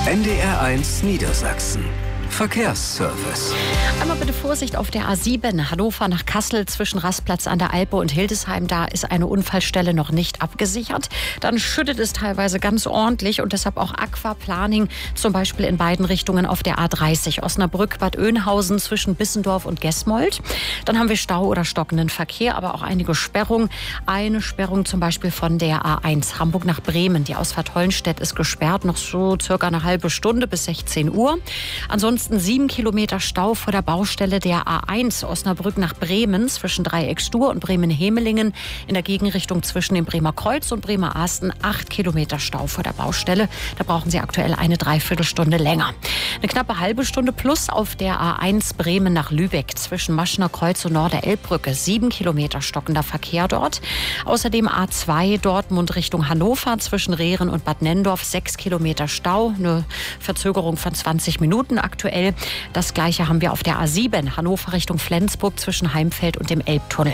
NDR1 Niedersachsen. Verkehrsservice. Einmal bitte Vorsicht auf der A7 Hannover nach Kassel zwischen Rastplatz an der Alpe und Hildesheim. Da ist eine Unfallstelle noch nicht abgesichert. Dann schüttet es teilweise ganz ordentlich und deshalb auch Aquaplaning, zum Beispiel in beiden Richtungen auf der A30 Osnabrück, Bad Oeynhausen zwischen Bissendorf und Gesmold. Dann haben wir Stau oder stockenden Verkehr, aber auch einige Sperrungen. Eine Sperrung zum Beispiel von der A1 Hamburg nach Bremen. Die Ausfahrt Hollenstedt ist gesperrt, noch so circa eine halbe Stunde bis 16 Uhr. Ansonsten 7 Kilometer Stau vor der Baustelle der A1 Osnabrück nach Bremen zwischen Dreieck-Stur und Bremen-Hemelingen. In der Gegenrichtung zwischen dem Bremer Kreuz und Bremer-Asten 8 Kilometer Stau vor der Baustelle. Da brauchen Sie aktuell eine Dreiviertelstunde länger. Eine knappe halbe Stunde plus auf der A1 Bremen nach Lübeck zwischen Maschener Kreuz und Norder-Elbbrücke. 7 Kilometer stockender Verkehr dort. Außerdem A2 Dortmund Richtung Hannover zwischen Rehren und Bad Nenndorf. 6 Kilometer Stau. Eine Verzögerung von 20 Minuten aktuell. Das Gleiche haben wir auf der A7 Hannover Richtung Flensburg zwischen Heimfeld und dem Elbtunnel.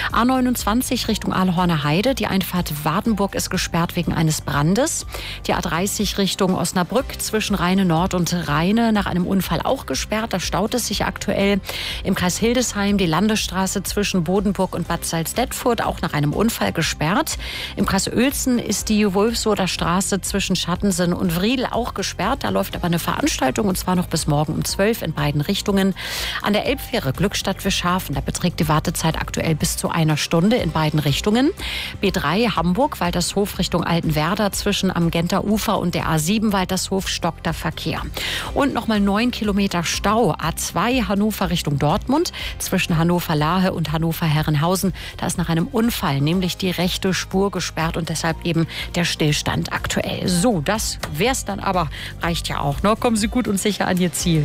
A29 Richtung Ahlhorner Heide. Die Einfahrt Wardenburg ist gesperrt wegen eines Brandes. Die A30 Richtung Osnabrück zwischen Rheine Nord und Rheine nach einem Unfall auch gesperrt. Da staut es sich aktuell. Im Kreis Hildesheim die Landesstraße zwischen Bodenburg und Bad Salzdetfurt auch nach einem Unfall gesperrt. Im Kreis Uelzen ist die Wolfsoder Straße zwischen Schattensen und Wriel auch gesperrt. Da läuft aber eine Veranstaltung und zwar noch bis morgen um 12 in beiden Richtungen. An der Elbfähre Glückstadt-Wischhafen, da beträgt die Wartezeit aktuell bis zu einer Stunde in beiden Richtungen. B3 Hamburg, Waltershof Richtung Altenwerder zwischen am Genter Ufer und der A7 Waltershof stockt der Verkehr. Und nochmal 9 Kilometer Stau. A2 Hannover Richtung Dortmund zwischen Hannover-Lahe und Hannover-Herrenhausen. Da ist nach einem Unfall nämlich die rechte Spur gesperrt und deshalb eben der Stillstand aktuell. So, das wär's dann aber. Reicht ja auch, ne? Kommen Sie gut und sicher an Ihr Ziel.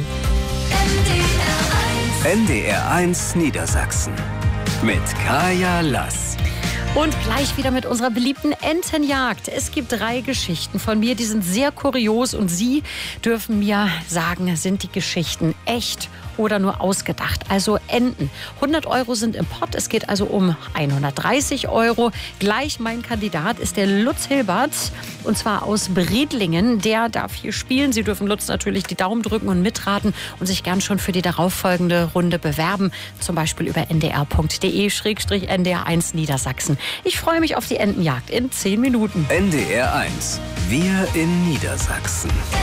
NDR1 Niedersachsen mit Kaya Lass. Und gleich wieder mit unserer beliebten Entenjagd. Es gibt 3 Geschichten von mir, die sind sehr kurios und Sie dürfen mir sagen, sind die Geschichten echt oder nur ausgedacht? Also Enten. 100 € sind im Pott, es geht also um 130 €. Gleich mein Kandidat ist der Lutz Hilbert und zwar aus Bredlingen. Der darf hier spielen. Sie dürfen Lutz natürlich die Daumen drücken und mitraten und sich gern schon für die darauffolgende Runde bewerben. Zum Beispiel über ndr.de/NDR1 Niedersachsen. Ich freue mich auf die Entenjagd in 10 Minuten. NDR1. Wir in Niedersachsen.